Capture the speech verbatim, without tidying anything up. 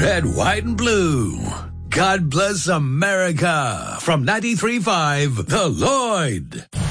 Red, white, and blue. God bless America. From ninety-three point five, The Lloyd.